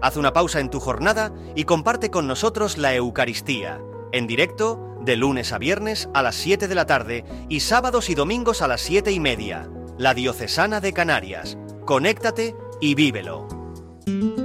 Haz una pausa en tu jornada y comparte con nosotros la Eucaristía, en directo, de lunes a viernes a las 7 de la tarde y sábados y domingos a las 7:30. La Diocesana de Canarias. Conéctate y vívelo.